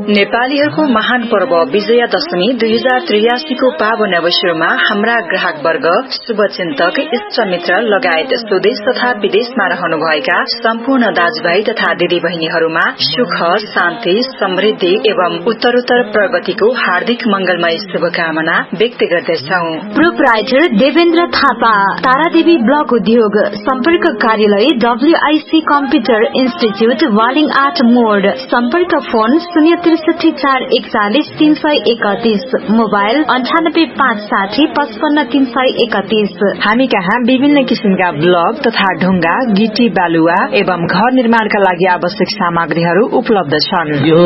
नेपालीहरूको महान पर्व विजयादशमी 2083 को पावन अवसरमा हाम्रा ग्राहक वर्ग, शुभचिन्तक, इष्टमित्र लगायत स्वदेश तथा विदेशमा रहनुभएका सम्पूर्ण दाजुभाइ तथा दिदीबहिनीहरूमा सुख, शान्ति, समृद्धि एवं उत्तरोत्तर प्रगतिको हार्दिक मंगलमय शुभकामना व्यक्त गर्दछौं। प्रोपराइटर देवेन्द्र थापा, तारादेवी ब्लक उद्योग, सम्पर्क कार्यालय WIC कम्प्युटर इन्स्टिच्युट, वालिङ 8 मोड, सम्पर्क फोन 0634141 मोबाइल 9856055331। हामी कहाँ विभिन्न किसिमका ब्लक तथा ढुंगा, गिटी बालुवा एवं घर निर्माणका लागि आवश्यक सामग्रीहरू उपलब्ध छन्।